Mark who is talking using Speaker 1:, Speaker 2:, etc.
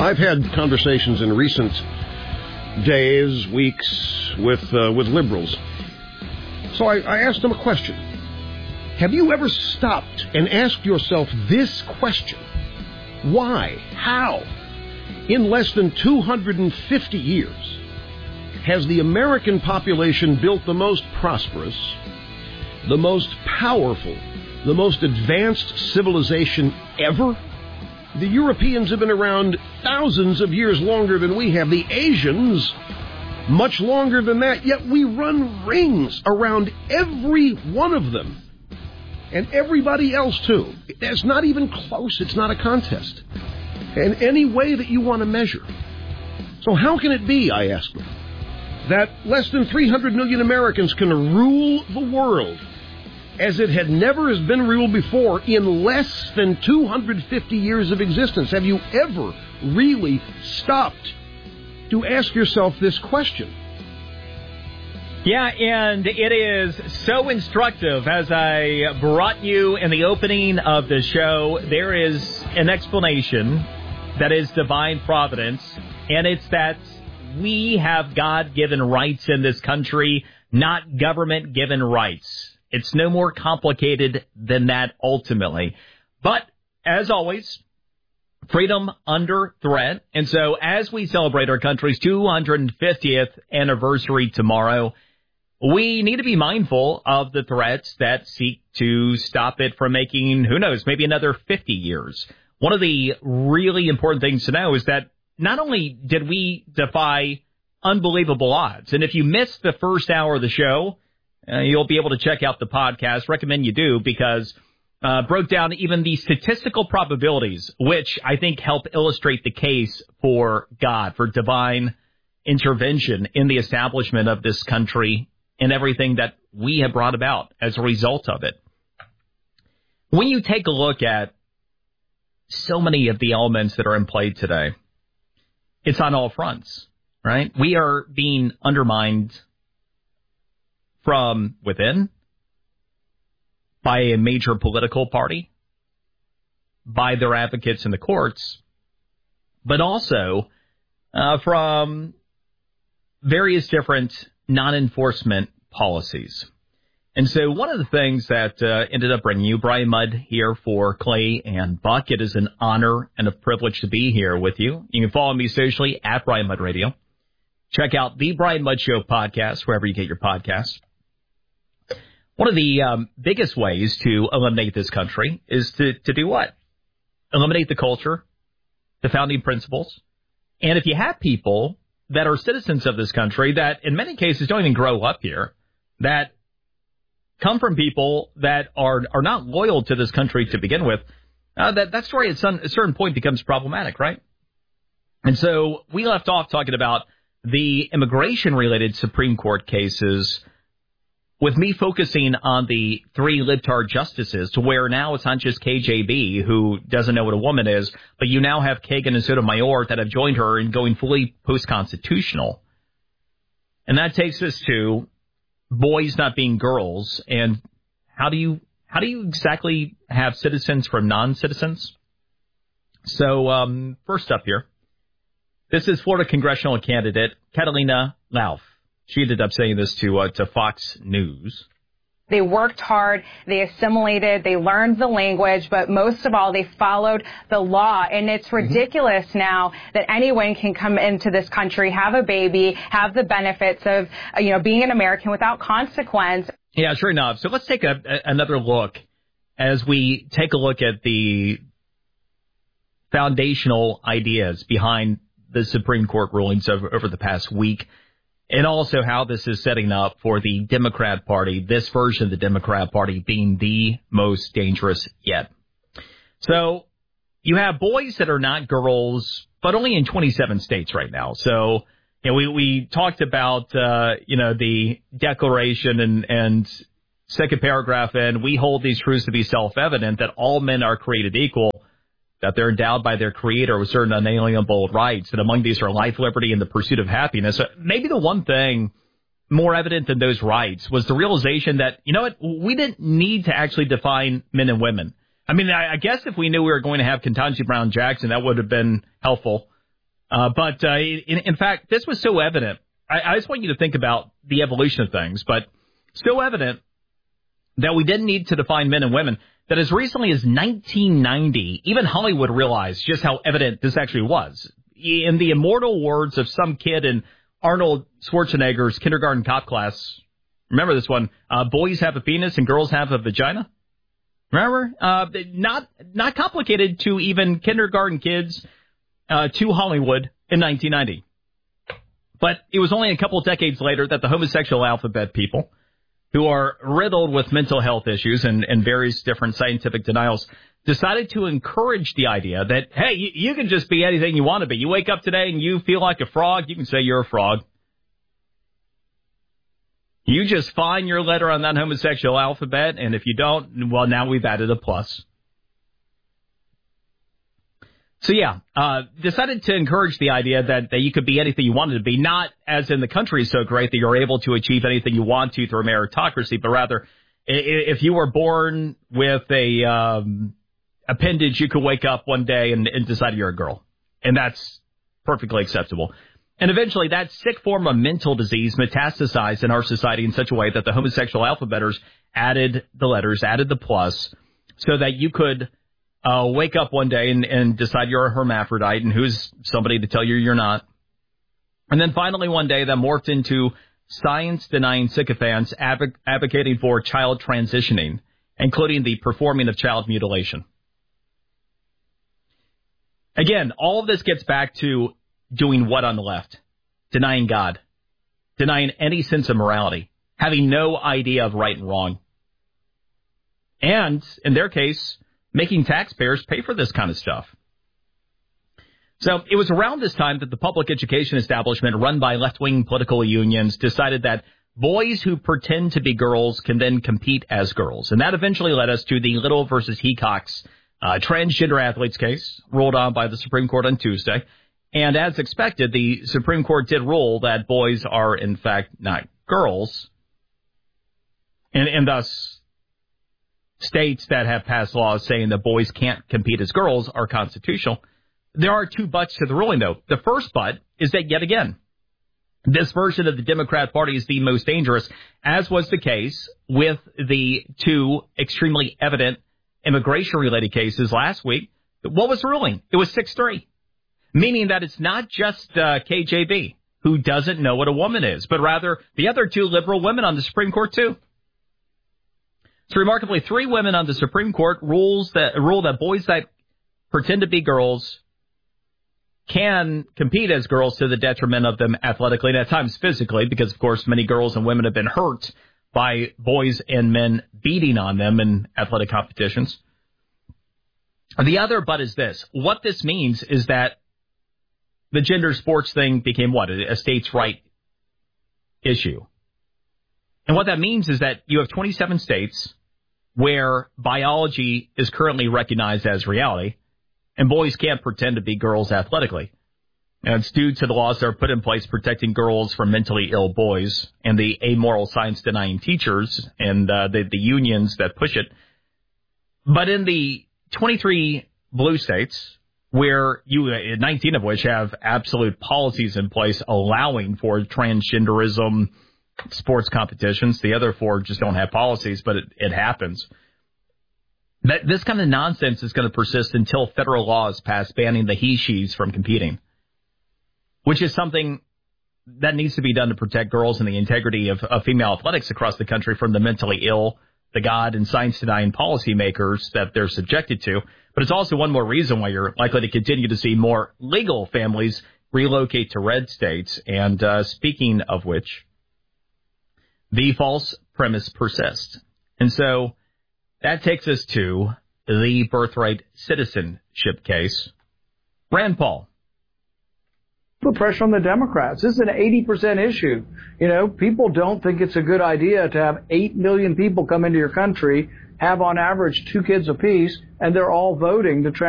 Speaker 1: I've had conversations in recent days, weeks, with liberals. So I asked them a question. Have you ever stopped and asked yourself this question? Why? How? In less than 250 years, has the American population built the most prosperous, the most powerful, the most advanced civilization ever? The Europeans have been around thousands of years longer than we have. The Asians, much longer than that, yet we run rings around every one of them. And everybody else, too. That's not even close. It's not a contest. In any way that you want to measure. So how can it be, I ask them, that less than 300 million Americans can rule the world as it had never has been ruled before in less than 250 years of existence? Have you ever really stopped to ask yourself this question?
Speaker 2: Yeah, and it is so instructive. As I brought you in the opening of the show, there is an explanation that is divine providence, and it's that we have God-given rights in this country, not government-given rights. It's no more complicated than that ultimately. But, as always, freedom under threat. And so as we celebrate our country's 250th anniversary tomorrow, we need to be mindful of the threats that seek to stop it from making, who knows, maybe another 50 years. One of the really important things to know is that not only did we defy unbelievable odds, and if you missed the first hour of the show, you'll be able to check out the podcast. Recommend you do, because broke down even the statistical probabilities, which I think help illustrate the case for God, for divine intervention in the establishment of this country and everything that we have brought about as a result of it. When you take a look at so many of the elements that are in play today, it's on all fronts, right? We are being undermined from within by a major political party, by their advocates in the courts, but also from various different non-enforcement policies. And so one of the things that ended up bringing you, Brian Mudd here for Clay and Buck, it is an honor and a privilege to be here with you. You can follow me socially at Brian Mudd Radio. Check out the Brian Mudd Show podcast, wherever you get your podcasts. One of the biggest ways to eliminate this country is to do what? Eliminate the culture, the founding principles. And if you have people that are citizens of this country that in many cases don't even grow up here, that come from people that are not loyal to this country to begin with, that story at a certain point becomes problematic, right? And so we left off talking about the immigration-related Supreme Court cases, with me focusing on the three libtard justices, to where now it's not just KJB, who doesn't know what a woman is, but you now have Kagan and Sotomayor that have joined her in going fully post-constitutional. And that takes us to boys not being girls, and how do you exactly have citizens from non-citizens? So first up here, this is Florida congressional candidate Catalina Lauf. She ended up saying this to Fox News.
Speaker 3: They worked hard, they assimilated, they learned the language, but most of all, they followed the law. And it's ridiculous now that anyone can come into this country, have a baby, have the benefits of, being an American without consequence.
Speaker 2: Yeah, sure enough. So let's take another look as we take a look at the foundational ideas behind the Supreme Court rulings over the past week, and also how this is setting up for the Democrat Party, this version of the Democrat Party being the most dangerous yet. So you have boys that are not girls, but only in 27 states right now. So we talked about, the Declaration and second paragraph, and we hold these truths to be self-evident, that all men are created equal, that they're endowed by their Creator with certain unalienable rights, and among these are life, liberty, and the pursuit of happiness. So maybe the one thing more evident than those rights was the realization that, we didn't need to actually define men and women. I mean, I guess if we knew we were going to have Ketanji Brown Jackson, that would have been helpful. But in fact, this was so evident. I just want you to think about the evolution of things, but so evident that we didn't need to define men and women, that as recently as 1990, even Hollywood realized just how evident this actually was. In the immortal words of some kid in Arnold Schwarzenegger's kindergarten cop class, remember this one, boys have a penis and girls have a vagina? Remember? Not complicated to even kindergarten kids to Hollywood in 1990. But it was only a couple of decades later that the homosexual alphabet people, who are riddled with mental health issues and various different scientific denials, decided to encourage the idea that, hey, you can just be anything you want to be. You wake up today and you feel like a frog, you can say you're a frog. You just find your letter on that homosexual alphabet, and if you don't, well, now we've added a plus. So, decided to encourage the idea that you could be anything you wanted to be, not as in the country is so great that you're able to achieve anything you want to through meritocracy, but rather if you were born with a appendage, you could wake up one day and decide you're a girl. And that's perfectly acceptable. And eventually that sick form of mental disease metastasized in our society in such a way that the homosexual alphabeters added the letters, added the plus, so that you could wake up one day and decide you're a hermaphrodite and who's somebody to tell you you're not. And then finally one day that morphed into science-denying sycophants advocating for child transitioning, including the performing of child mutilation. Again, all of this gets back to doing what on the left? Denying God. Denying any sense of morality. Having no idea of right and wrong. And, in their case, making taxpayers pay for this kind of stuff. So it was around this time that the public education establishment run by left-wing political unions decided that boys who pretend to be girls can then compete as girls. And that eventually led us to the Little versus Hecox transgender athletes case, ruled on by the Supreme Court on Tuesday. And as expected, the Supreme Court did rule that boys are, in fact, not girls. And thus, states that have passed laws saying that boys can't compete as girls are constitutional. There are two buts to the ruling, though. The first but is that, yet again, this version of the Democrat Party is the most dangerous, as was the case with the two extremely evident immigration-related cases last week. What was the ruling? It was 6-3, meaning that it's not just KJB, who doesn't know what a woman is, but rather the other two liberal women on the Supreme Court, too. So remarkably, 3 women on the Supreme Court rule that boys that pretend to be girls can compete as girls to the detriment of them athletically and at times physically, because, of course, many girls and women have been hurt by boys and men beating on them in athletic competitions. The other but is this. What this means is that the gender sports thing became what? A states' right issue. And what that means is that you have 27 states where biology is currently recognized as reality, and boys can't pretend to be girls athletically. And it's due to the laws that are put in place protecting girls from mentally ill boys and the amoral science-denying teachers and the unions that push it. But in the 23 blue states, where 19 of which have absolute policies in place allowing for transgenderism sports competitions, the other 4 just don't have policies, but it happens. This kind of nonsense is going to persist until federal laws pass banning the he-she's from competing, which is something that needs to be done to protect girls and the integrity of female athletics across the country from the mentally ill, the God, and science-denying policymakers that they're subjected to. But it's also one more reason why you're likely to continue to see more legal families relocate to red states. And speaking of which, the false premise persists. And so that takes us to the birthright citizenship case. Rand Paul.
Speaker 4: Put pressure on the Democrats. This is an 80% issue. You know, people don't think it's a good idea to have 8 million people come into your country, have on average 2 kids apiece, and they're all voting to